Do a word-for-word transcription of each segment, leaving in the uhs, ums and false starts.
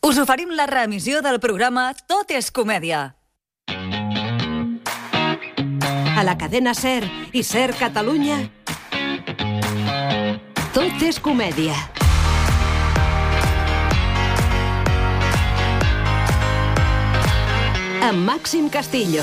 Us oferim la reemissió del programa Tot és comèdia. A la cadena SER i SER Catalunya, Tot és comèdia. Amb Màxim Castillo.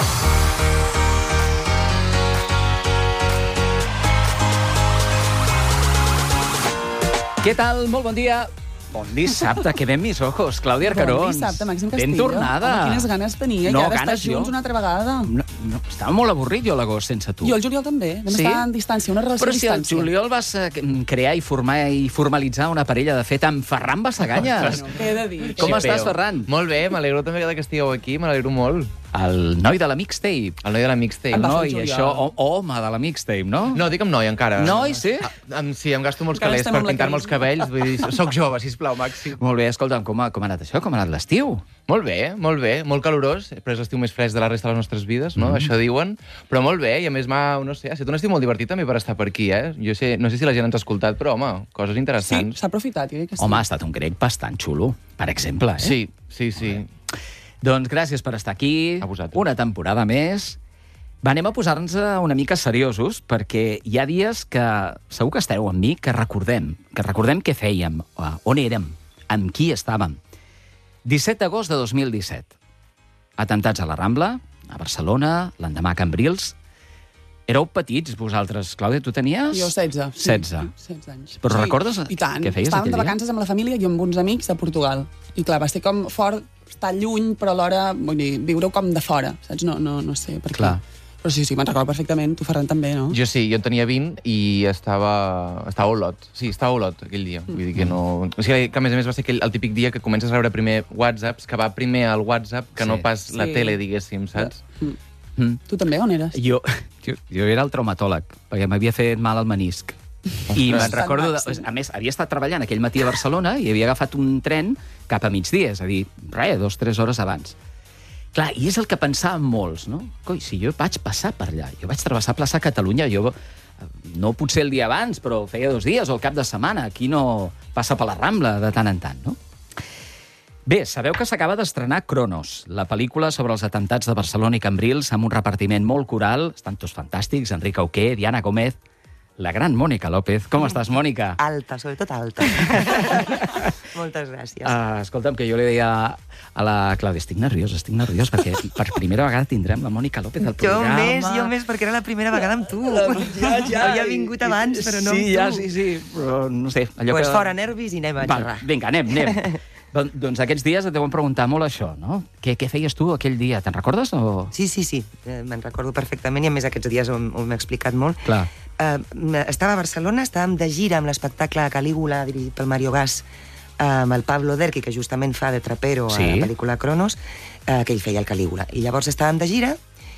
Què tal? Molt bon dia. Bon dissabte, que ben mis ojos. Clàudia Arcarons. Bon dissabte, Màxim Castillo. Ben tornada. Home, quines ganes tenia. No, I ara ganes estar junts jo. una altra vegada. No, no, estava molt avorrit jo l'agost sense tu. Jo el juliol també. Vam Sí? estar en distància, una relació Però a si el distància. juliol vas eh, crear i formar i formalitzar una parella de fet amb Ferran Bassaganyes. Què he de dir? Com Sí, estàs, Peo. Ferran? Molt bé, m'alegro també que estigueu aquí, m'alegro molt. El noi de la mixtape. El noi de la mixtape. Em va fer Noi, el juliol. això, o, home de la mixtape, no? No, dic amb noi, encara. Noi, sí? Ah, em, sí, em gasto molts Encara calés estem per amb la pintar-me els cabells. Vull dir, soc jove, sisplau, Màxim. Molt bé, escolta'm, com ha, com ha anat això? Com ha anat l'estiu? Molt bé, molt bé, molt calorós, però és l'estiu més fresc de la resta de les nostres vides, no? Mm. Això diuen. Però molt bé, i a més m'ha, no sé, ha estat un estiu molt divertit també per estar per aquí, eh? Jo sé, no sé si la gent ens ha escoltat, però, home, coses Sí, interessants. s'ha aprofitat, jo crec que sí. Home, ha estat un grec bastant xulo, per exemple, eh? Sí, sí, sí. Doncs gràcies per estar aquí. A vosaltres. Una temporada més. Va, anem a posar-nos una mica seriosos, perquè hi ha dies que segur que estareu amb mi, que recordem, que recordem què fèiem, on érem, amb qui estàvem. disset d'agost de dos mil disset. Atemptats a la Rambla, a Barcelona, l'endemà a Cambrils. Éreu petits, vosaltres. Clàudia, tu tenies? Jo setze. Sí, setze. Sí, setze anys. Però recordes I tant. què feies Estàvem aquell de dia? vacances amb la família i amb uns amics de Portugal. I clar, va ser com fort, estar lluny, però alhora, vull dir, viure-ho com de fora, saps? No, no, no sé per què. Clar. Però sí, sí, me'n recordo perfectament. Tu, Ferran, també, no? Jo sí, jo en tenia vint i estava, estava a Olot. Sí, estava a Olot aquell dia. Vull dir que no... O sigui, que a més a més va ser aquell, el típic dia que comences a rebre primer whatsapps, que va primer al WhatsApp que Sí. no pas la Sí. tele, diguéssim, saps? Mm. Mm. Tu també, on eres? Jo, jo, jo era el traumatòleg, perquè m'havia fet mal al menisc. I me'n recordo... De, Màxim. a més, havia estat treballant aquell matí a Barcelona i havia agafat un tren cap a migdia, és a dir, res, dos, tres hores abans. Clar, i és el que pensàvem molts, no? Coi, si jo vaig passar per allà, jo vaig travessar plaça Catalunya, jo no potser el dia abans, però feia dos dies o el cap de setmana, aquí no passa per la Rambla de tant en tant, no? Bé, sabeu que s'acaba d'estrenar Cronos, la pel·lícula sobre els atemptats de Barcelona i Cambrils, amb un repartiment molt coral, estan tots fantàstics, Enric Auqué, Diana Gómez, la gran Mònica López. Com estàs, Mònica? Alta, sobretot alta. Moltes gràcies. Uh, escolta'm, que jo li deia a la Clàudia, estic nerviós, estic nerviós, perquè per primera vegada tindrem la Mònica López al Jo programa. més, jo més, perquè era la primera vegada amb tu. Ja, ja. Havia vingut abans, però no sí, amb tu. ja, sí, sí, però no sé. Allò Pues que... fora nervis i anem a Val, xerrar. vinga, anem, anem. Don, doncs aquests dies et deuen preguntar molt això, no? Què, què feies tu aquell dia? Te'n recordes? O... Sí, sí, sí, eh, me'n recordo perfectament i a més aquests dies ho, ho m'he explicat molt. Clar. Eh, estava a Barcelona, estàvem de gira amb l'espectacle Calígula, dirigit pel Mario Gas, eh, amb el Pablo Derqui, que justament fa de trapero Sí. a la pel·lícula Cronos, eh, que ell feia el Calígula. I llavors estàvem de gira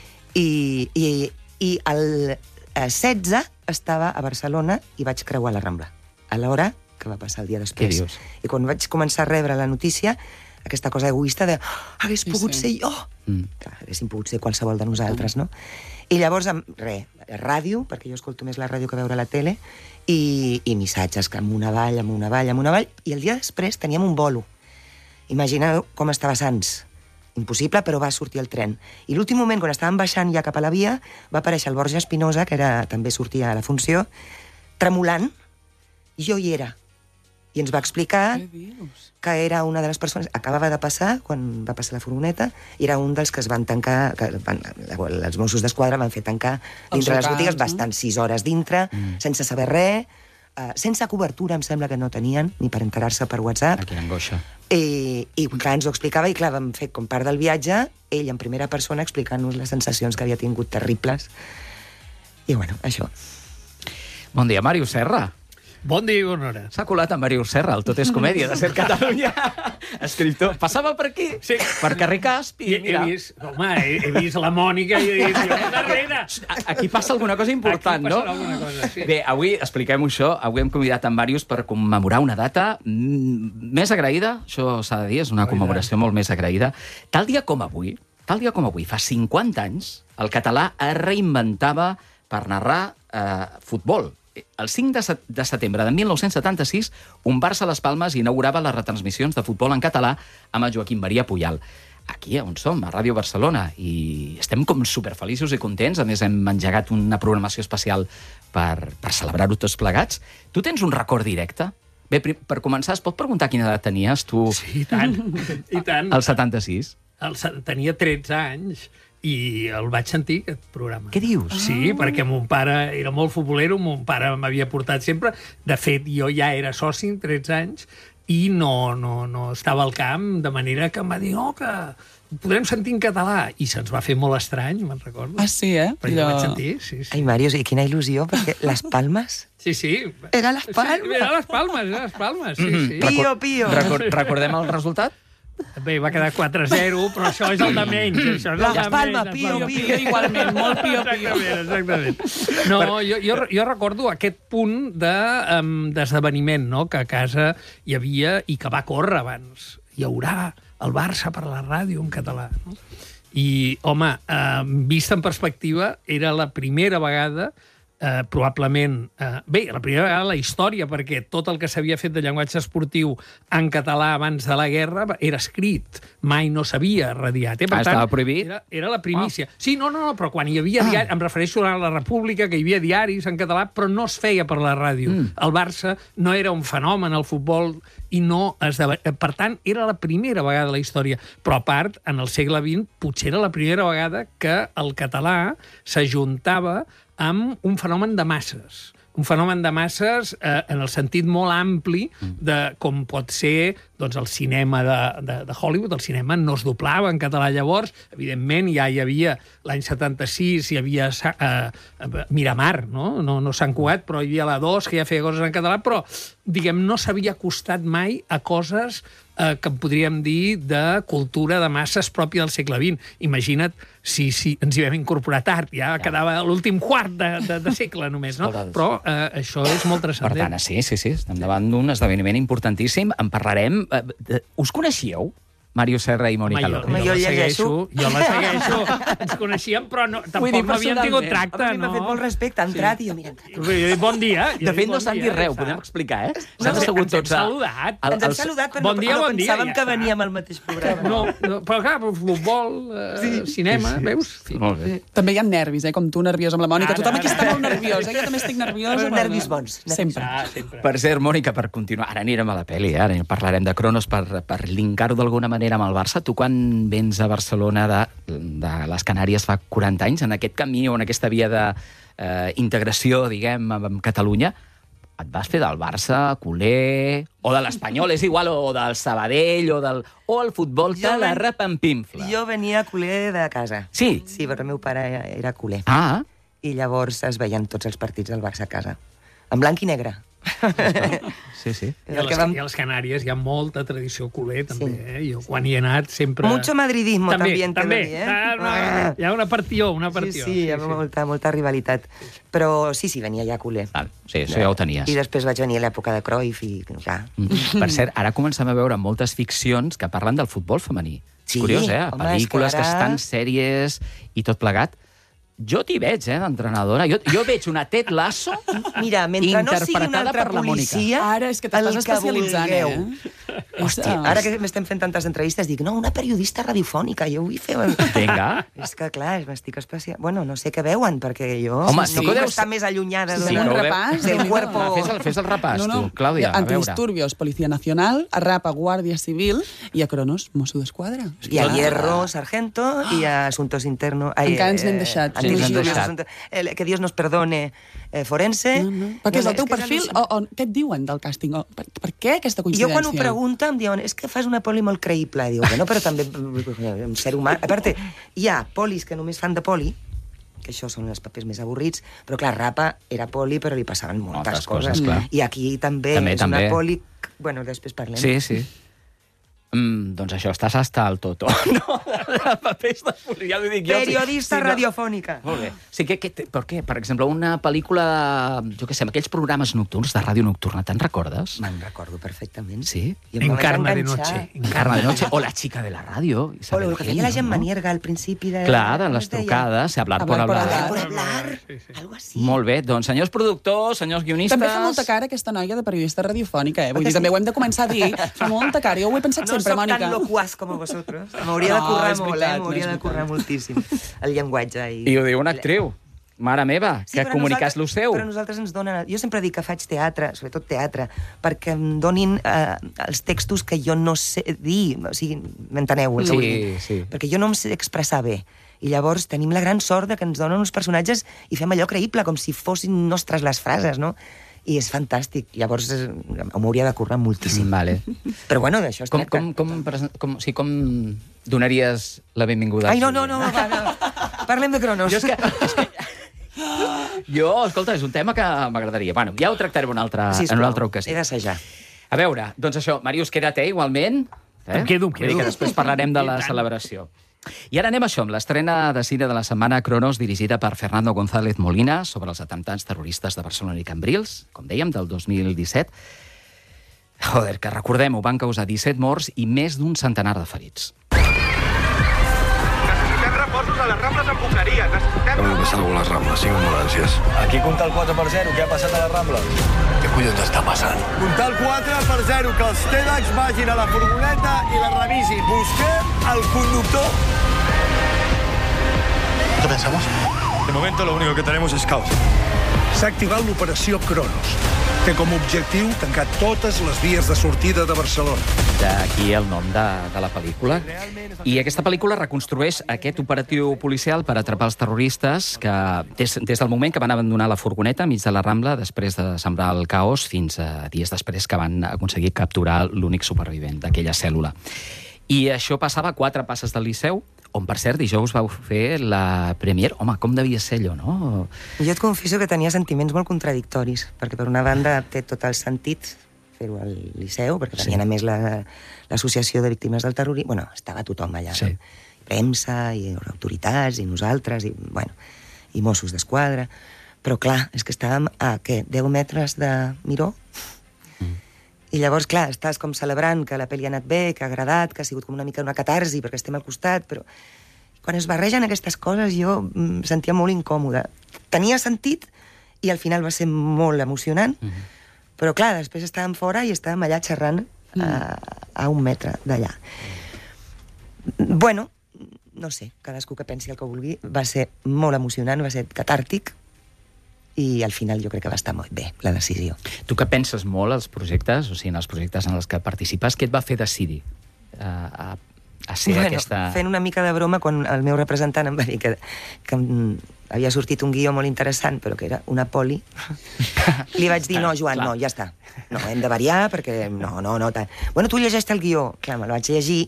i, i, i el eh, setze estava a Barcelona i vaig creuar la Rambla, a l'hora que va passar el dia després. Què dius? I quan vaig començar a rebre la notícia, aquesta cosa egoista de oh, hagués Sí, pogut sí. ser jo. Mm. Clar, haguéssim pogut ser qualsevol de nosaltres, no? I llavors, amb, re, ràdio, perquè jo escolto més la ràdio que veure la tele, i, i missatges que amunt avall, amunt avall, amunt avall, i el dia després teníem un bolo. Imagineu com estava Sants. Impossible, però va sortir el tren. I l'últim moment, quan estàvem baixant ja cap a la via, va aparèixer el Borja Espinosa, que era, també sortia a la funció, tremolant, i jo hi era. I ens va explicar Què dius? que era una de les persones... Acabava de passar, quan va passar la furgoneta, i era un dels que es van tancar... Que van, els Mossos d'Esquadra van fer tancar dintre Els les botigues, locals, va no? estar sis hores dintre, mm. sense saber res, uh, sense cobertura, em sembla que no tenien, ni per enterar-se per WhatsApp. Ah, quina angoixa. I, I clar, ens ho explicava, i clar, vam fer com part del viatge, ell en primera persona explicant-nos les sensacions que havia tingut terribles. I bueno, això. Bon dia, Màrius Serra. Bon dia i bona hora. S'ha colat en Màrius Serra, el Tot és comèdia de SER Catalunya. Escriptor. Passava per aquí, Sí. per carrer Casp, i I, he mira... vist, home, he, he vist la Mònica i he dit, jo, darrere. Aquí passa alguna cosa important, Aquí no? passarà alguna cosa, sí. Bé, avui, expliquem això, avui hem convidat en Màrius per commemorar una data mm, més agraïda, això s'ha de dir, és una commemoració molt més agraïda. Tal dia com avui, tal dia com avui, fa cinquanta anys, el català es reinventava per narrar eh, futbol. el cinc de setembre de mil nou-cents setanta-sis, un Barça Las Palmes inaugurava les retransmissions de futbol en català amb el Joaquim Maria Pujal. Aquí on som, a Ràdio Barcelona, i estem com superfeliços i contents. A més, hem engegat una programació especial per, per celebrar-ho tots plegats. Tu tens un record directe? Bé, per començar, es pot preguntar quina edat tenies tu? Sí, i tant, i tant. El setanta-sis? El, tenia tretze anys i el vaig sentir, aquest programa. Què dius? Sí, ah. perquè mon pare era molt futbolero, mon pare m'havia portat sempre. De fet, jo ja era soci amb tretze anys i no, no, no estava al camp, de manera que em va dir, no, que podem sentir en català. I se'ns va fer molt estrany, me'n recordo. Ah, sí, eh? Però jo vaig sentir, sí, sí. Ai, Màrius, i quina il·lusió, perquè les Palmes... Sí, sí. Era les Palmes. Sí, era les Palmes, era les Palmes, sí, sí. Pío, pío. Record, recordem el resultat? Bé, va quedar quatre a zero, però això és el de menys. Això és el Les Palmes, pío, pío. Igualment, molt pío, pío. Exactament, exactament. No, jo, jo, jo recordo aquest punt d'esdeveniment, no?, que a casa hi havia i que va córrer abans. Hi haurà el Barça per la ràdio en català, no? I, home, eh, vista en perspectiva, era la primera vegada Eh, probablement... Eh, bé, la primera vegada la història, perquè tot el que s'havia fet de llenguatge esportiu en català abans de la guerra era escrit, mai no s'havia radiat. Eh? Per ah, tant, estava prohibit? Era, era la primícia. Ah. Sí, no, no, no, però quan hi havia diaris, ah. em refereixo a la República, que hi havia diaris en català, però no es feia per la ràdio. Mm. El Barça no era un fenomen al futbol i no es deva... Per tant, era la primera vegada de la història. Però, a part, en el segle vint, potser era la primera vegada que el català s'ajuntava amb un fenomen de masses. Un fenomen de masses eh, en el sentit molt ampli de com pot ser doncs, el cinema de, de, de Hollywood. El cinema no es doblava en català llavors. Evidentment, ja hi havia l'any setanta-sis, hi havia eh, Miramar, no? No, no Sant Cugat, però hi havia la dos, que ja feia coses en català, però, diguem, no s'havia acostat mai a coses eh, que en podríem dir de cultura de masses pròpia del segle vint. Imagina't si, si ens hi vam incorporar tard, ja quedava l'últim quart de, de, de segle només, no? Però eh, això és molt transcendent. Per tant, sí, sí, sí, estem davant d'un esdeveniment importantíssim. En parlarem... Eh, us coneixíeu? Màrius Serra i Mònica López. Jo, jo, jo la segueixo, jo la segueixo. Ens coneixíem, però no, tampoc dir, no havíem tingut tracte, no? M'ha fet molt respecte, ha entrat sí. i jo, mira... Jo he dit bon dia. De fet, no s'han dit res, ho podem explicar, eh? S'han assegut tots a... saludat. Ens hem saludat, però bon dia, no bon pensàvem dia, que veníem al mateix programa. No, no, però clar, futbol, eh, sí. cinema, sí, sí. veus? Sí. Molt bé. També hi ha nervis, eh? Com tu, nerviós amb la Mònica. Tothom aquí està molt nerviós, eh? Jo també estic nerviosa. Però nervis bons. Sempre. Ah, sempre. Per cert, Mònica, per continuar, ara anirem a la pel·li, eh? Ara parlarem de Cronos per, per linkar-ho d'alguna manera amb el Barça. Tu quan vens a Barcelona de, de les Canàries fa quaranta anys, en aquest camí o en aquesta via d'integració, eh, diguem, amb Catalunya, et vas fer del Barça, culer, o de l'Espanyol, és igual, o del Sabadell, o del... o el futbol te la repampinfla. Jo venia culer de casa. Sí? Sí, perquè el meu pare era culer. Ah. I llavors es veien tots els partits del Barça a casa. En blanc i negre. Sí, sí. I a, les, vam... I a les Canàries hi ha molta tradició culer, també. Sí. Eh? Jo quan hi he anat sempre... Mucho madridismo, també, també, també. Dir, eh? Ah, no, hi ha una partió, una partió. Sí, sí, hi ha sí, molta, molta rivalitat. Però sí, sí, venia ja culer. Ah, sí, això ja ho tenies. I després vaig venir a l'època de Cruyff i clar. Per cert, ara comencem a veure moltes ficcions que parlen del futbol femení. Sí, curiós, eh? home, Pel·lícules que, ara... que estan, sèries i tot plegat. Jo t'hi veig, eh, d'entrenadora. Jo, jo veig una Ted Lasso Mira, mentre no sigui una altra policia, ara és que t'estàs especialitzant, eh? Hòstia, ara que m'estem fent tantes entrevistes, dic, no, una periodista radiofònica, jo vull fer... Vinga. És que, clar, m'estic especial... Bueno, no sé què veuen, perquè jo Home, sí, no puc estar més allunyada sí, sí, un repàs del cuerpo... Va, fes, el, fes el repàs, no, no. tu, Clàudia, a veure. Antidisturbios, Policía Nacional, a Rapa, Guàrdia Civil, i a Cronos, Mosso d'Esquadra. I a Hierro, Sargento, i a Asuntos Internos... Encara ens n'hem deixat. Sí, ens n'hem deixat. El, que Dios nos perdone, eh, forense... No, no. Perquè és el teu perfil, o, o què et diuen del càsting? O, per, per què aquesta coincidència? Jo quan ho pregunto em diuen, és que fas una poli molt creïble. Diu, bueno, però també un ser humà... A part, hi ha polis que només fan de poli, que això són els papers més avorrits, però clar, Rapa era poli, però li passaven moltes, moltes coses. coses I aquí també, també és també. una poli... Bueno, després parlem. Sí, sí. Mm, doncs això, estàs hasta el toto. No, de papers de folia, ja ho dic jo. Periodista sí, no. radiofònica. Molt bé. Sí, que, que, per què? Per exemple, una pel·lícula, jo què sé, aquells programes nocturns de ràdio nocturna, te'n recordes? Me'n recordo perfectament. Sí? I em vaig Encarna de enganxar. noche. Encarna de noche, o la chica de la ràdio. O el que feia la gent Manierga al principi de... Clar, de com les es deia? trucades, hablar por Hablar por hablar. hablar. Por hablar, Sí, sí. algo así. Molt bé, doncs senyors productors, senyors guionistes... També fa molta cara aquesta noia de periodista radiofònica, eh? Vull Perquè dir, també sí. ho hem de començar a dir. Fa molta cara, jo ho he pensat No sempre, soc Mònica. tan loquaz com vosotros. M'hauria de No, currar és molt, veritat, eh? no M'hauria és de currar moltíssim. El llenguatge. I, I ho diu una actriu. Mare meva, Sí, que però comunicàs lo nosaltres- seu. Però nosaltres ens donen... Jo sempre dic que faig teatre, sobretot teatre, perquè em donin eh, els textos que jo no sé dir. O sigui, m'enteneu? el que Sí, vull dir? sí. Perquè jo no em sé expressar bé. I llavors tenim la gran sort de que ens donen uns personatges i fem allò creïble, com si fossin nostres les frases, no? I és fantàstic. Llavors eh, m'hauria de currar moltíssim. Vale. Però bueno, d'això es Com, tracta. com, com, presen- com, o sigui, com donaries la benvinguda? Ai, no, no, no, va, no. Parlem de Cronos. Jo és que... És que... Jo, escolta, és un tema que m'agradaria. Bueno, ja ho tractarem una altra, en una altra He ocasió. d'assajar. A veure, doncs això, Màrius, queda't, eh, igualment. Eh? Em quedo, em Vull dir quedo. que després parlarem de la I tant. celebració. I ara anem a això, amb l'estrena de cine de la setmana Cronos, dirigida per Fernando González Molina, sobre els atemptats terroristes de Barcelona i Cambrils, com dèiem, del dos mil disset. Joder, que recordem-ho, van causar disset morts i més d'un centenar de ferits. Necessitem reforços a les Rambles amb bucneria. Necessitem... Acaba de passar alguna a les Rambles, cinc ambulàncies. Aquí compta el quatre per zero, què ha passat a les Rambles? Què collons està passant? Compta el quatre per zero, que els TEDx vagin a la furgoneta i la revisin. Busquem el conductor. ¿Qué pensamos? De momento lo único que tenemos es caos. S'ha activat l'operació Cronos. Té com a objectiu tancar totes les vies de sortida de Barcelona. D'aquí el nom de, de la pel·lícula. I aquesta pel·lícula reconstrueix aquest operatiu policial per atrapar els terroristes que, des, des del moment que van abandonar la furgoneta enmig de la Rambla, després de sembrar el caos, fins a dies després que van aconseguir capturar l'únic supervivent d'aquella cèl·lula. I això passava a quatre passes del Liceu, on, per cert, dijous vau fer la premiere. Home, com devia ser allò, no? Jo et confesso que tenia sentiments molt contradictoris, perquè per una banda té tot el sentit fer-ho al Liceu, perquè tenien a més la- l'Associació de Víctimes del Terrorisme... Bueno, estava tothom allà, Sí. no? Premsa, i autoritats, i nosaltres, i, bueno, i Mossos d'Esquadra. Però, clar, és que estàvem a, què, deu metres de Miró? I llavors, clar, estàs com celebrant que la pel·li ha anat bé, que ha agradat, que ha sigut com una mica una catarsi perquè estem al costat, però quan es barregen aquestes coses jo em sentia molt incòmoda. Tenia sentit i al final va ser molt emocionant, mm -hmm. però clar, després estàvem fora i estàvem allà xerrant a, a un metre d'allà. Bueno, no sé, cadascú que pensi el que vulgui, va ser molt emocionant, va ser catàrtic, i al final jo crec que va estar molt bé, la decisió. Tu que penses molt als projectes, o sigui, en els projectes en els que participes, què et va fer decidir a, a, a ser bueno, aquesta... fent una mica de broma quan el meu representant em va dir que, que mm, havia sortit un guió molt interessant, però que era una poli, li vaig dir, no, Joan, no, ja està. No, hem de variar, perquè no, no, no, tant. Bueno, tu llegeix el guió. Clar, me el vaig llegir,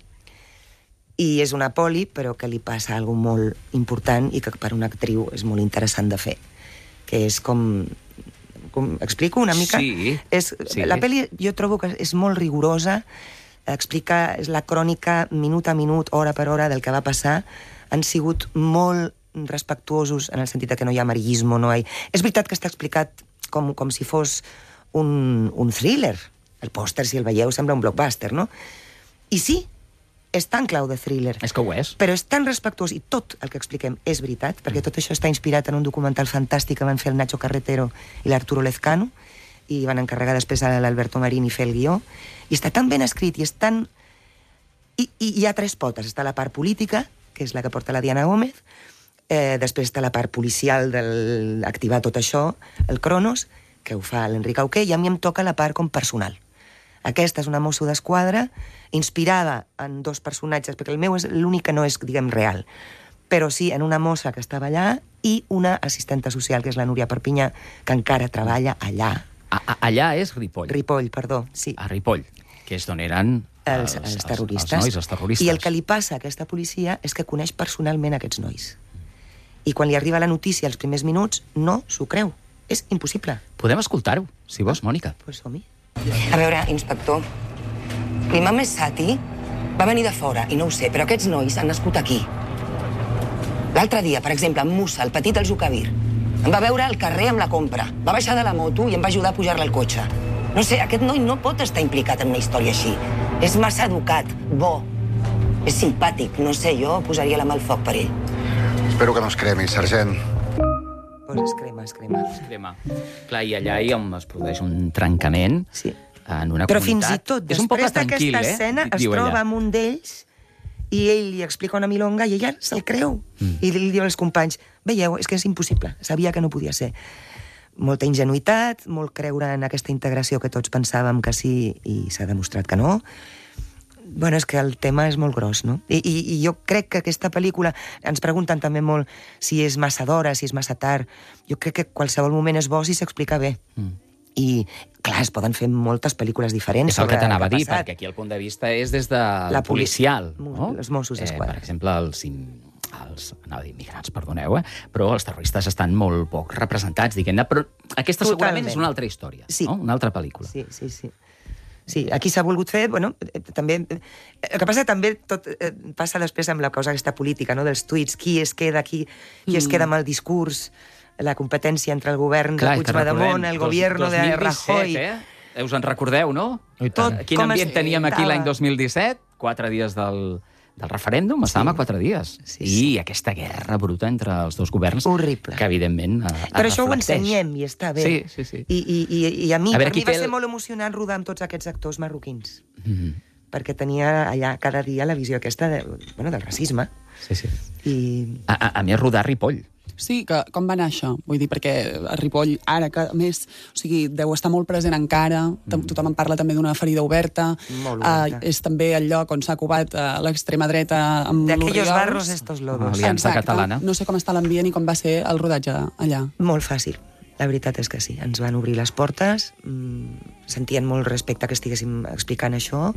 i és una poli, però que li passa alguna molt important i que per una actriu és molt interessant de fer, que és com... com explico una mica? Sí, És, sí. La pel·li jo trobo que és molt rigorosa, explica, és la crònica minut a minut, hora per hora del que va passar. Han sigut molt respectuosos en el sentit que no hi ha amarillismo, no hi... És veritat que està explicat com, com si fos un, un thriller. El pòster, si el veieu, sembla un blockbuster, no? I sí, és tan clau de thriller. És que ho és. Però és tan respectuós, i tot el que expliquem és veritat, perquè tot això està inspirat en un documental fantàstic que van fer el Nacho Carretero i l'Arturo Lezcano, i van encarregar després a l'Alberto Marini fer el guió, i està tan ben escrit, i és tan... I, i hi ha tres potes. Està la part política, que és la que porta la Diana Gómez, eh, després està la part policial d'activar tot això, el Cronos, que ho fa l'Enric Auqué, i a mi em toca la part com personal. Aquesta és una mosso d'esquadra inspirada en dos personatges, perquè el meu és l'únic que no és, diguem, real, però sí en una mossa que estava allà i una assistenta social, que és la Núria Perpinyà, que encara treballa allà. A, a, allà és Ripoll. Ripoll, perdó, sí. A Ripoll, que és d'on eren Els, els, els terroristes. Els, els nois, els terroristes. I el que li passa a aquesta policia és que coneix personalment aquests nois. I quan li arriba la notícia als primers minuts, no s'ho creu. És impossible. Podem escoltar-ho, si vols, Mònica. Pues som-hi. A veure, inspector, l'imam és Sati? Va venir de fora, i no ho sé, però aquests nois han nascut aquí. L'altre dia, per exemple, en Musa, el petit del Zucavir, em va veure al carrer amb la compra. Va baixar de la moto i em va ajudar a pujar-la al cotxe. No sé, aquest noi no pot estar implicat en una història així. És massa educat, bo, és simpàtic. No sé, jo posaria la mà al foc per ell. Espero que no es cremi, sergent. Pues es crema, es crema. Es crema. Clar, i allà hi es produeix un trencament sí. en una Però comunitat. fins i tot, després d'aquesta eh? escena, es Diu troba ella. amb un d'ells i ell li explica una milonga i ella se'l creu. Mm. I li diu als companys, veieu, és que és impossible, sabia que no podia ser. Molta ingenuïtat, molt creure en aquesta integració que tots pensàvem que sí i s'ha demostrat que no. Bueno, és que el tema és molt gros, no? I, i, i jo crec que aquesta pel·lícula, ens pregunten també molt si és massa d'hora, si és massa tard. Jo crec que qualsevol moment és bo si s'explica bé. Mm. I, clar, es poden fer moltes pel·lícules diferents. És el que t'anava a dir, passat. perquè aquí el punt de vista és des de La policial. poli... No? Els Mossos d'Esquadra. Eh, per exemple, els, els anava a dir migrants, perdoneu, eh? però els terroristes estan molt poc representats, diguem-ne, però aquesta Totalment. segurament és una altra història, sí. no? Una altra pel·lícula. Sí, sí, sí. Sí, aquí s'ha volgut fer, bueno, també... El que passa també tot eh, passa després amb la cosa aquesta política, no?, dels tuits, qui es queda aquí, qui mm. es queda amb el discurs, la competència entre el govern Clar, de Puigdemont, el govern de Rajoy... Eh? Us en recordeu, no? Tot, Quin ambient es... teníem aquí l'any dos mil disset? Quatre dies del, del referèndum, sí. Estàvem a quatre dies. Sí, sí. I aquesta guerra bruta entre els dos governs... Horrible. Que, evidentment, a, a Però això reflecteix. ho ensenyem i està bé. Sí, sí, sí. I, i, i, i a mi, a veure, per mi va el... ser molt emocionant rodar amb tots aquests actors marroquins. Mm-hmm. Perquè tenia allà cada dia la visió aquesta de, bueno, del racisme. Sí, sí. I... A, a, a mi és rodar Ripoll. Sí, que, com va anar això? Vull dir, perquè a Ripoll, ara, que a més, o sigui, deu estar molt present encara, mm. tothom en parla també d'una ferida oberta, molt oberta. Uh, és també el lloc on s'ha covat uh, l'extrema dreta amb l'Oriols. D'aquells barros estos lodos. Aliança Exacte. Catalana. No sé com està l'ambient i com va ser el rodatge allà. Molt fàcil. La veritat és que sí. Ens van obrir les portes, mmm, sentien molt respecte que estiguéssim explicant això,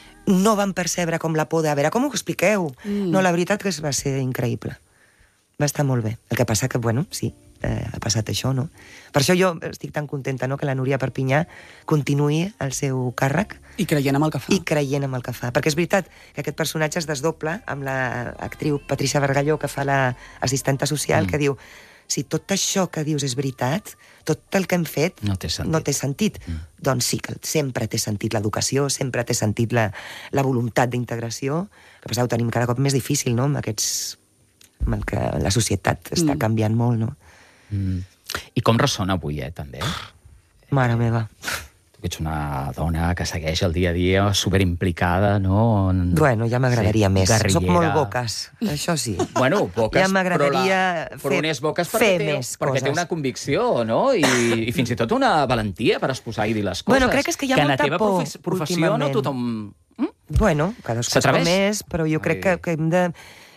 no van percebre com la por de... A veure, com ho expliqueu? Mm. No, la veritat que va ser increïble. Va estar molt bé. El que passa que, bueno, sí, eh, ha passat això, no? Per això jo estic tan contenta, no?, que la Núria Perpinyà continuï el seu càrrec. I creient en el que fa. I creient en el que fa. Perquè és veritat que aquest personatge es desdobla amb l'actriu Patricia Bargalló, que fa l'assistenta social, mm. que diu, si tot això que dius és veritat, tot el que hem fet no té sentit. No té sentit. Mm. Doncs sí, que sempre té sentit l'educació, sempre té sentit la, la voluntat d'integració. El que passa, ho tenim cada cop més difícil, no?, amb aquests... amb el que la societat està Mm. canviant molt, no? Mm. I com ressona avui, eh, també? Mare meva. Tu que ets una dona que segueix el dia a dia superimplicada, no? En... Bueno, ja m'agradaria sí, més. guerrillera. Soc molt boques, això sí. Bueno, boques, ja m'agradaria però, la... però unes boques perquè, fer té, més perquè coses. té una convicció, no? I, I fins i tot una valentia per exposar i dir les coses. Bueno, crec que és que hi ha que molta en la teva por, profe professió últimament. no tothom... Mm? Bueno, cadascú és com és, però jo crec que, que hem de...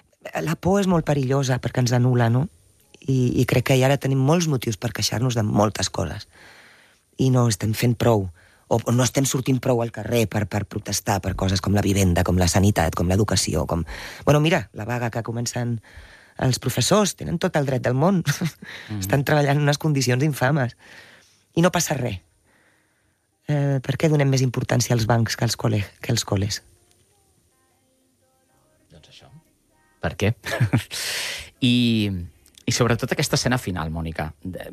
La por és molt perillosa perquè ens anul·la, no? I, i crec que ara tenim molts motius per queixar-nos de moltes coses. I no estem fent prou. O, o no estem sortint prou al carrer per, per protestar per coses com la vivenda, com la sanitat, com l'educació, com... Bueno, mira, la vaga que comencen els professors, tenen tot el dret del món. Mm. Estan treballant en unes condicions infames. I no passa res. Eh, per què donem més importància als bancs que als, col·le que als col·les? Per què? I, I sobretot aquesta escena final, Mònica.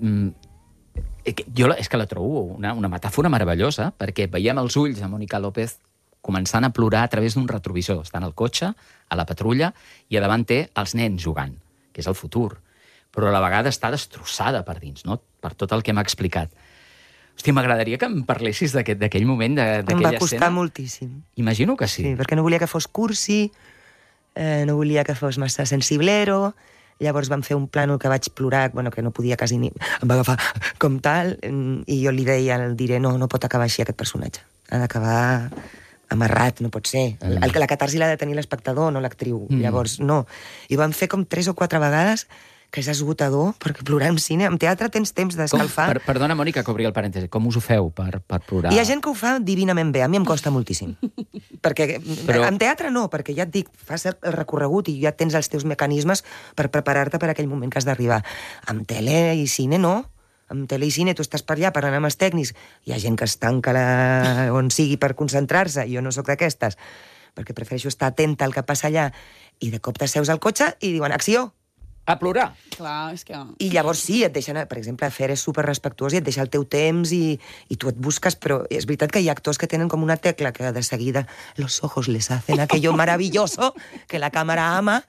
Jo és que la trobo una, una metàfora meravellosa, perquè veiem els ulls de Mònica López començant a plorar a través d'un retrovisor. Està en el cotxe, a la patrulla, i a davant té els nens jugant, que és el futur. Però a la vegada està destrossada per dins, no?, per tot el que m'ha explicat. Hòstia, m'agradaria que em parlessis d'aquell moment, d'aquella escena. Em va costar escena. moltíssim. Imagino que sí. Sí, perquè no volia que fos cursi, Eh, no volia que fos massa sensiblero, llavors vam fer un plànol que vaig plorar, bueno, que no podia quasi ni... Em va agafar com tal, i jo li deia, el diré, no, no pot acabar així aquest personatge. Ha d'acabar amarrat, no pot ser. Mm. El, la catarsi l'ha de tenir l'espectador, no l'actriu. Mm. Llavors, no. I vam fer com tres o quatre vegades que és esgotador, perquè plorar en cine... En teatre tens temps d'escalfar. Per, perdona, Mònica, que obri el parèntesi. Com us ho feu per, per plorar? Hi ha gent que ho fa divinament bé. A mi em costa moltíssim. perquè Però... en teatre no, perquè ja et dic, fas el recorregut i ja tens els teus mecanismes per preparar-te per aquell moment que has d'arribar. Amb tele i cine no. Amb tele i cine tu estàs per allà parlant amb els tècnics. Hi ha gent que es tanca la... on sigui per concentrar-se. Jo no sóc d'aquestes. perquè prefereixo estar atenta al que passa allà, i de cop t'asseus al cotxe i diuen, acció! A plorar. Clar, és que... I llavors sí, et deixen, per exemple, Fer és superrespectuós i et deixa el teu temps i, i tu et busques, però és veritat que hi ha actors que tenen com una tecla que de seguida los ojos les hacen aquello maravilloso que la càmera ama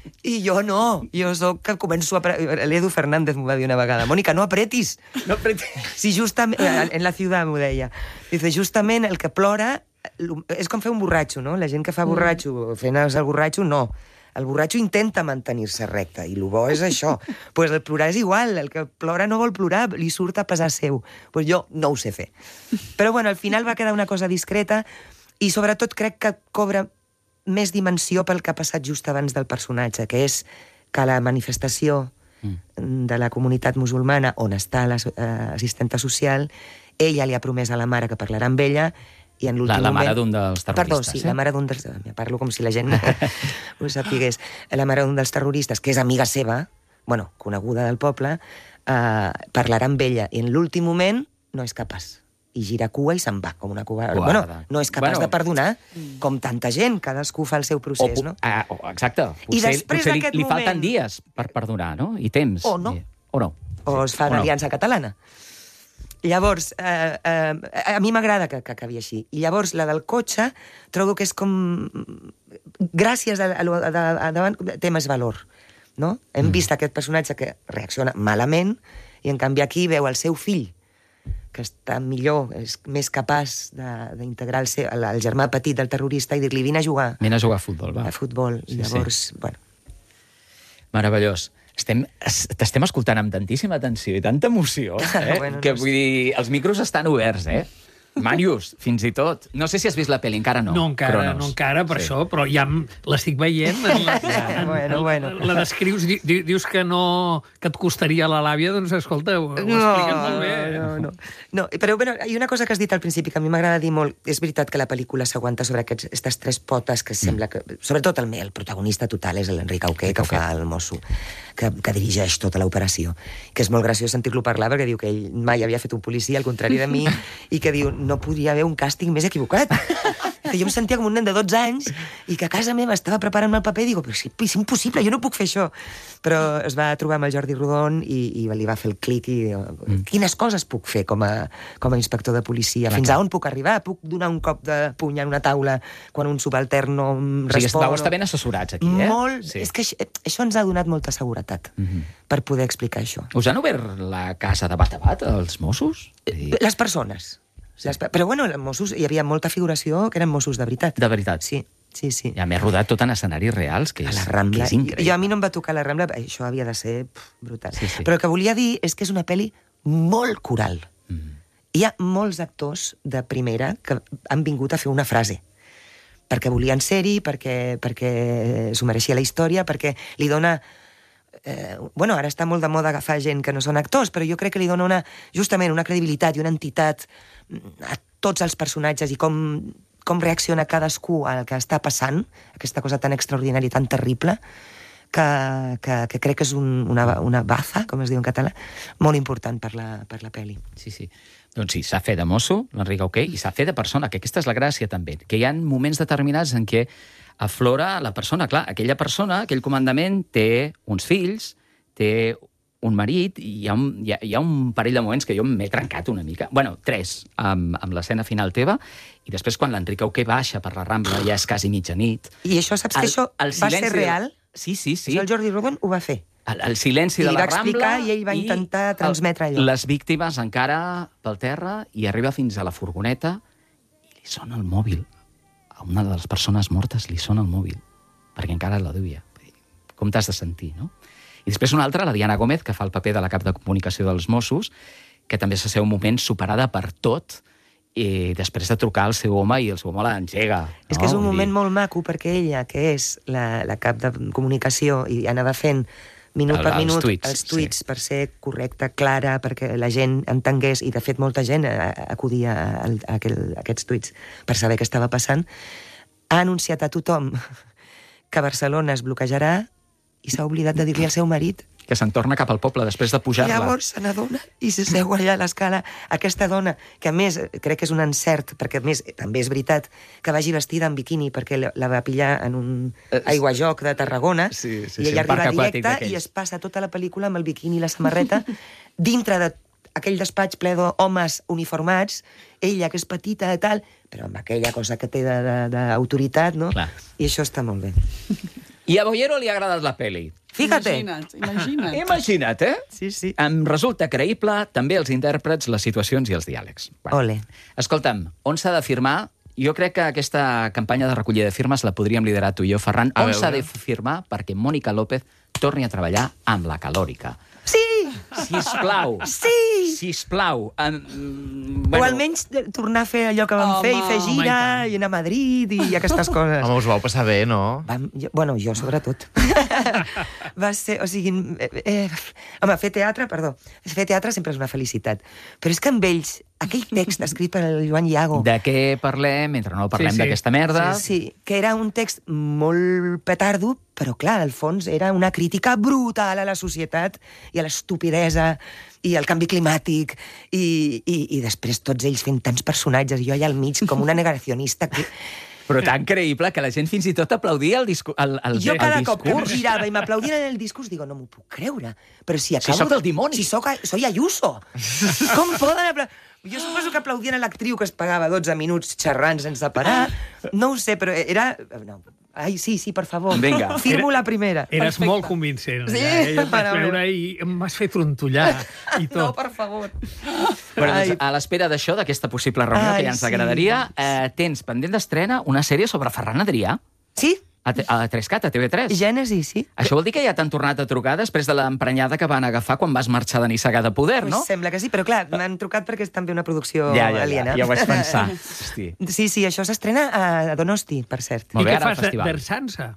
i jo no, jo soc que començo a... L'Edu Fernández m'ho va dir una vegada, Mònica, no apretis. No apretis. Si justament... En la ciutat m'ho deia. Dice, justament el que plora és com fer un borratxo, no? La gent que fa borratxo, fent el borratxo, no. El borratxo intenta mantenir-se recte, i el bo és això. Pues el plorar és igual, el que plora no vol plorar, li surt a pesar seu. Pues jo no ho sé fer. Però bueno, al final va quedar una cosa discreta, i sobretot crec que cobra més dimensió pel que ha passat just abans del personatge, que és que la manifestació de la comunitat musulmana, on està l'assistenta social, ella li ha promès a la mare que parlarà amb ella, i en l'últim la, la moment... mare d'un dels terroristes. Perdó, sí, eh? la mare d'un dels... Parlo com si la gent ho sapigués. La mare d'un dels terroristes, que és amiga seva, bueno, coneguda del poble, eh, parlarà amb ella, i en l'últim moment no és capaç. I gira cua i se'n va, com una cua... Bueno, no és capaç bueno, de perdonar, com tanta gent, cadascú fa el seu procés, o, no? Ah, oh, exacte. Potser, I després potser li, li moment... falten dies per perdonar, no? I temps. O no. I, o no. O es fa l'aliança no. catalana. Llavors, eh, eh, a mi m'agrada que, que acabi així. I llavors, la del cotxe, trobo que és com... Gràcies a, a, a, a davant, té més valor, no? Hem mm. vist aquest personatge que reacciona malament, i en canvi aquí veu el seu fill, que està millor, és més capaç d'integrar el, seu, el germà petit del terrorista i dir-li, vine a jugar. Vine a jugar a futbol, va. A futbol. Sí, I llavors, sí. bueno... Meravellós. Estem, t'estem escoltant amb tantíssima atenció i tanta emoció, eh? bueno, que no vull dir, els micros estan oberts, eh? Màrius, fins i tot. No sé si has vist la pel·li, encara no. No encara, Cronos. no encara, per sí. això, però ja l'estic veient. En la, en, bueno, bueno. La descrius, di, dius que no que et costaria la làbia, doncs escolta, ho, ho expliques no, molt bé. No, no, no. Però bueno, hi ha una cosa que has dit al principi que a mi m'agrada dir molt. És veritat que la pel·lícula s'aguanta sobre aquests, aquestes tres potes que sembla que... Sobretot el, el protagonista total és l'Enric Auqué, que fa el mosso, que, que dirigeix tota l'operació. Que és molt graciós sentir-lo parlar, perquè diu que ell mai havia fet un policia, al contrari de mi, i que diu, no podia haver un càsting més equivocat. Que jo em sentia com un nen de dotze anys i que a casa meva estava preparant el paper i dic, però és, és impossible, jo no puc fer això. Però es va trobar amb el Jordi Rodon i, i li va fer el clic i diu, quines coses puc fer com a, com a inspector de policia? Fins a on puc arribar? Puc donar un cop de puny en una taula quan un subaltern no em respon? O sigui, vau estar ben assessorats aquí, eh? Molt. Sí. És que això, això ens ha donat molta seguretat mm-hmm. per poder explicar això. Us han obert la casa de bat a bat, els Mossos? Les persones. Les, però bueno, els Mossos, hi havia molta figuració que eren Mossos de veritat. De veritat? Sí, sí, sí. I a més rodat tot en escenaris reals, que és, a la Rambla. Que és increïble. Jo, a mi no em va tocar la Rambla, això havia de ser pff, brutal. Sí, sí. Però el que volia dir és que és una pel·li molt coral. Mm. Hi ha molts actors de primera que han vingut a fer una frase. Perquè volien ser-hi, perquè, perquè s'ho mereixia la història, perquè li dona... Eh, bueno, ara està molt de moda agafar gent que no són actors, però jo crec que li dona una, justament una credibilitat i una entitat a tots els personatges i com, com reacciona cadascú al que està passant, aquesta cosa tan extraordinària i tan terrible, que, que, que crec que és un, una, una baza, com es diu en català, molt important per la, per la pel·li. Sí, sí. Doncs sí, s'ha fet de mosso, l'Enric Auqué, i s'ha fet de persona, que aquesta és la gràcia també, que hi ha moments determinats en què aflora la persona. Clar, aquella persona, aquell comandament, té uns fills, té un marit, i hi ha un, hi ha, hi ha un parell de moments que jo m'he trencat una mica. Bueno, tres, amb, amb l'escena final teva, i després quan l'Enric Auqué baixa per la Rambla, ja és quasi mitjanit. I això, saps el, que això va ser real? De... Sí, sí, sí. Això el Jordi Rodon ho va fer. El, el silenci I de la Rambla... I va explicar i ell va intentar transmetre allò. Les víctimes encara pel terra, i arriba fins a la furgoneta, i li sona el mòbil. A una de les persones mortes li sona el mòbil, perquè encara la duia. Com t'has de sentir, no? I després una altra, la Diana Gómez, que fa el paper de la cap de comunicació dels Mossos, que també s'ha ser un moment superada per tot, i després de trucar al seu home, i el seu home l'engega. No? És que és un moment molt maco, perquè ella, que és la, la cap de comunicació, i anava fent minut el, per minut els tuits, els tuits sí. per ser correcta, clara, perquè la gent entengués, i de fet molta gent acudia a, a, aquel, a aquests tuits per saber què estava passant, ha anunciat a tothom que Barcelona es bloquejarà i s'ha oblidat de dir-li al seu marit que se'n torna cap al poble després de I pujar-la. llavors se n'adona i se seu allà a l'escala. Aquesta dona, que a més crec que és un encert, perquè a més també és veritat que vagi vestida en biquini, perquè la la va pillar en un aiguajoc de Tarragona, Sí, sí, i sí, ella un parc arriba aquàtic directa d'aquells. i es passa tota la pel·lícula amb el biquini i la samarreta dintre de aquell despatx ple d'homes uniformats, ella, que és petita i tal, però amb aquella cosa que té de- de- d'autoritat, no? Clar. I això està molt bé. I a Bollero li ha agradat la pel·li. Fíjate. Imagina't, imagina't. Imagina't, eh? Sí, sí. Em resulta creïble també els intèrprets, les situacions i els diàlegs. Ole. Escolta'm, on s'ha de firmar? Jo crec que aquesta campanya de recollida de firmes la podríem liderar tu i jo, Ferran. A On veure. s'ha de firmar perquè Mònica López torni a treballar amb la Calòrica? Sí! Sisplau. Sí! Sisplau. Um, Bueno. O almenys de- tornar a fer allò que vam Home, fer i fer home, i gira tant. i anar a Madrid i aquestes coses. Home, us vau passar bé, no? Vam, jo, bueno, jo sobretot. Va ser, o sigui, eh, eh, home, fer teatre, perdó, fer teatre sempre és una felicitat. Però és que amb ells, aquell text escrit per el Joan Iago, De què parlem, mentre no parlem Sí, sí. d'aquesta merda? sí, que era un text molt petardo, però clar, al fons era una crítica brutal a la societat i a l'estupidesa i al canvi climàtic i, i, i després tots ells fent tants personatges i jo allà al mig com una negacionista que... Però tan creïble que la gent fins i tot aplaudia el, discu el, el, Jo el cada discurs. cop que em girava i m'aplaudien en el discurs, digo, no m'ho puc creure. Però si acabo... sóc el dimoni. Si sóc, soy Ayuso. Com poden aplaudir? Jo suposo que aplaudien a l'actriu que es pagava dotze minuts xerrant sense parar. No ho sé, però era... No. Ai, sí, sí, per favor. Vinga. Firmo la primera. Eres Perfecte. molt convincent. Sí, eh? Jo et vaig mare veure meva. i em vas fer trontollar i tot. No, per favor. Bueno, Ai. doncs, a l'espera d'això, d'aquesta possible reunió, Ai, que ja ens sí. agradaria, eh, tens pendent d'estrena una sèrie sobre Ferran Adrià Sí? a, te- a Trescat, a T V tres. Gènesi, sí. Això vol dir que ja t'han tornat a trucar després de l'emprenyada que van agafar quan vas marxar de Nissaga de Poder, no? Pues sembla que sí, però clar, m'han trucat perquè és també una producció Ja, ja, ja, aliena. ja ho vaig pensar. Hosti. Sí, sí, això s'estrena a Donosti, per cert. Molt I bé, què ara al fas de- festival. d'Ersansa?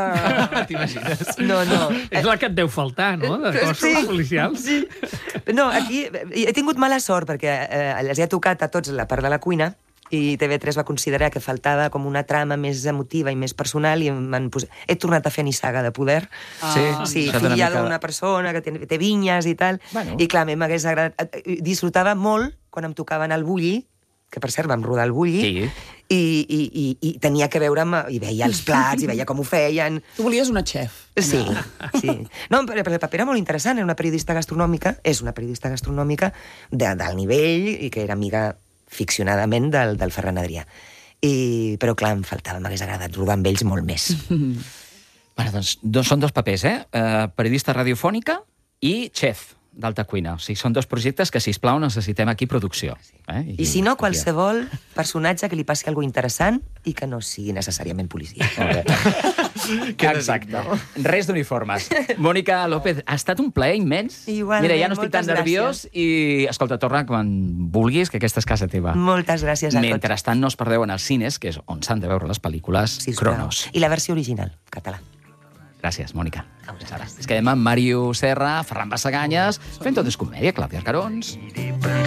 No, T'imagines? no, no. És la que et deu faltar, no?, de cossos Sí. policials. Sí. No, aquí he tingut mala sort perquè eh, els he tocat a tots la part de la cuina i T V tres va considerar que faltava com una trama més emotiva i més personal i m'han posat... He tornat a fer Nissaga de Poder. Sí, sí, això té una filla mica de- d'una persona que té, té vinyes i tal. Bueno. I clar, a mi m'hagués agradat... Disfrutava molt quan em tocaven el bulli, que per cert vam rodar el bulli, Sí. i, i, i, i tenia que veure amb... I veia els plats, i veia com ho feien... Tu volies una xef. Sí, sí. No, però el paper era molt interessant, era una periodista gastronòmica, és una periodista gastronòmica de, del nivell i que era amiga ficcionadament del, del Ferran Adrià. I, però clar, em faltava, m'hagués agradat rodar amb ells molt més. Bueno, doncs, dos, són dos papers, eh? Uh, periodista radiofònica i xef d'alta cuina. O sigui, són dos projectes que, sisplau, necessitem aquí producció. Eh? I si no, qualsevol personatge que li passi alguna interessant i que no sigui necessàriament policia. Exacte. Res d'uniformes. Mònica López, ha estat un plaer immens. Igualment, Mira, ja no estic tan moltes nerviós i, escolta, torna quan vulguis, que aquesta és casa teva. Moltes gràcies a tots. Mentrestant, no us perdeu en els cines, que és on s'han de veure les pel·lícules, Sisplau. Cronos. I la versió original, català. Gràcies, Mònica. Ens quedem amb Màrius Serra, Ferran Bassaganyes, fent tot és comèdia, Clàudia Arcarons.